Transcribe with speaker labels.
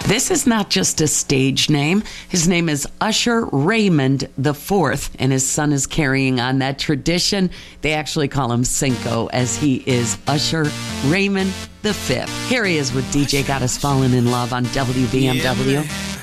Speaker 1: This is not just a stage name. His name is Usher Raymond IV, and his son is carrying on that tradition. They actually call him Cinco, as he is Usher Raymond V. Here he is with DJ Got Us Falling in Love on WBMW.